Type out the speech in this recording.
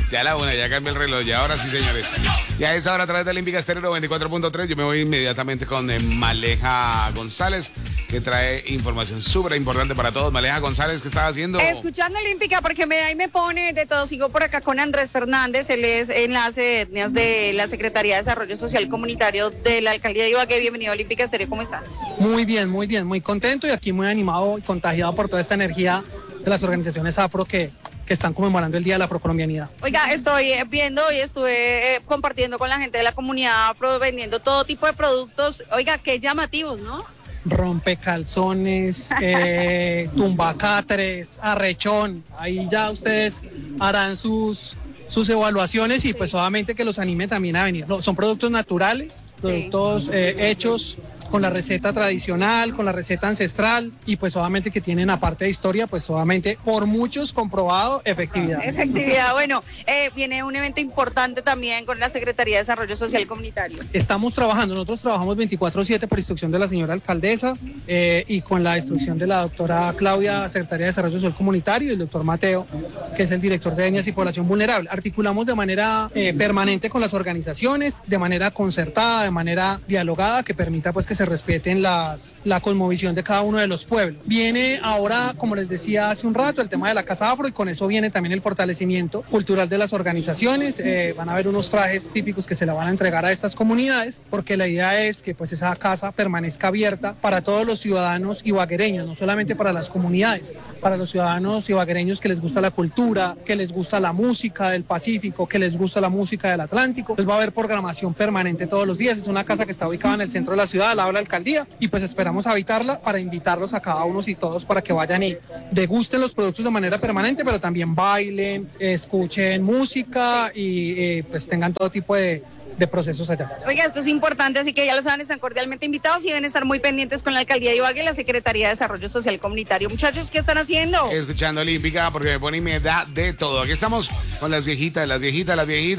Ya la una, ya cambié el reloj, ya ahora sí, señores. Y a esa hora, a través de Olímpica Estéreo 94.3, yo me voy inmediatamente con Maleja González, que trae información súper importante para todos. Maleja González, ¿qué estaba haciendo? Escuchando Olímpica, porque ahí me pone de todo. Sigo por acá con Andrés Fernández, él es enlace de etnias de la Secretaría de Desarrollo Social Comunitario de la Alcaldía de Ibagué. Bienvenido a Olímpica Estéreo, ¿cómo está? Muy bien, muy contento y aquí muy animado y contagiado por toda esta energía de las organizaciones afro que están conmemorando el Día de la Afrocolombianidad. Oiga, estoy viendo y estuve compartiendo con la gente de la comunidad afro, vendiendo todo tipo de productos. Oiga, qué llamativos, ¿no? Rompecalzones, tumbacatres, arrechón. Ahí ya ustedes harán sus evaluaciones y pues obviamente que los anime también a venir. No, son productos naturales, productos hechos con la receta tradicional, con la receta ancestral y pues obviamente que tienen aparte de historia, pues obviamente por muchos comprobado efectividad. Efectividad, bueno, viene un evento importante también con la Secretaría de Desarrollo Social Comunitario. Estamos trabajando, nosotros trabajamos 24/7 por instrucción de la señora alcaldesa y con la instrucción de la doctora Claudia, Secretaria de Desarrollo Social Comunitario, y el doctor Mateo, que es el director de etnias y población vulnerable. Articulamos de manera permanente con las organizaciones, de manera concertada, de manera dialogada, que permita pues que se respeten la cosmovisión de cada uno de los pueblos. Viene ahora, como les decía hace un rato, el tema de la Casa Afro y con eso viene también el fortalecimiento cultural de las organizaciones. Van a haber unos trajes típicos que se le van a entregar a estas comunidades porque la idea es que pues esa casa permanezca abierta para todos los ciudadanos ibaguereños, no solamente para las comunidades, para los ciudadanos ibaguereños que les gusta la cultura, que les gusta la música del Pacífico, que les gusta la música del Atlántico. Pues va a haber programación permanente todos los días. Es una casa que está ubicada en el centro de la ciudad, al lado de la alcaldía, y pues esperamos habitarla para invitarlos a cada uno y todos para que vayan y degusten los productos de manera permanente, pero también bailen, escuchen música y pues tengan todo tipo de procesos allá. Oiga, esto es importante, así que ya lo saben, están cordialmente invitados y deben estar muy pendientes con la Alcaldía de Ibagué y la Secretaría de Desarrollo Social Comunitario. Muchachos, ¿qué están haciendo? Escuchando Olímpica, porque me pone y me da de todo. Aquí estamos con las viejitas.